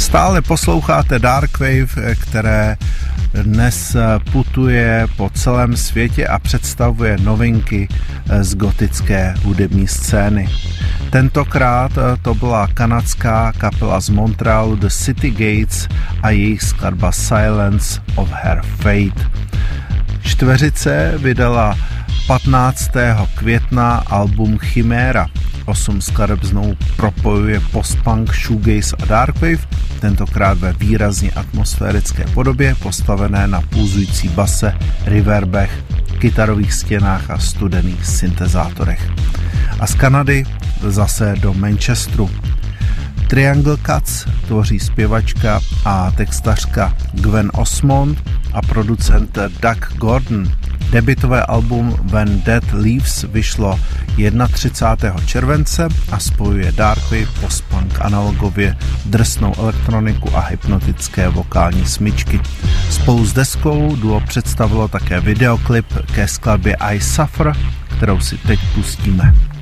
Stále posloucháte Darkwave, které dnes putuje po celém světě a představuje novinky z gotické hudební scény. Tentokrát to byla kanadská kapela z Montrealu The City Gates a jejich skladba Silence of Her Fate. Čtveřice vydala 15. května album Chimera. 8 skladeb znovu propojuje post-punk, shoegaze a darkwave, tentokrát ve výrazně atmosférické podobě, postavené na pulzující base, reverbech, kytarových stěnách a studených syntezátorech. A z Kanady zase do Manchesteru. Triangle Cuts tvoří zpěvačka a textařka Gwen Osmond a producent Doug Gordon. Debutové album When Death Leaves vyšlo 31. července a spojuje darkwave, post-punk, analogově, drsnou elektroniku a hypnotické vokální smyčky. Spolu s deskou duo představilo také videoklip ke skladbě I Suffer, kterou si teď pustíme.